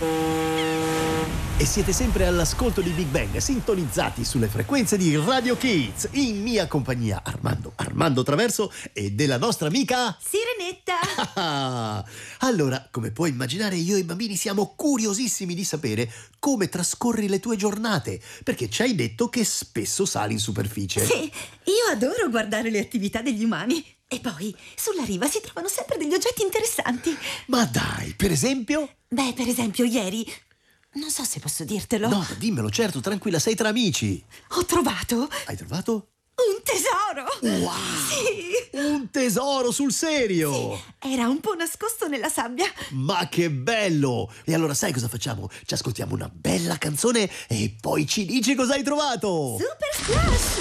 E siete sempre all'ascolto di Big Bang, sintonizzati sulle frequenze di Radio Kids, in mia compagnia Armando Traverso e della nostra amica Sirenetta. Allora, come puoi immaginare, io e i bambini siamo curiosissimi di sapere come trascorri le tue giornate, perché ci hai detto che spesso sali in superficie. Sì, io adoro guardare le attività degli umani. E poi, sulla riva si trovano sempre degli oggetti interessanti. Ma dai, per esempio? Beh, per esempio, ieri... Non so se posso dirtelo. No, dimmelo, certo, tranquilla, sei tra amici. Ho trovato Hai trovato? un tesoro. Wow! Sì. Un tesoro, sul serio! Sì, era un po' nascosto nella sabbia. Ma che bello! E allora sai cosa facciamo? Ci ascoltiamo una bella canzone e poi ci dici cosa hai trovato! Super Splash!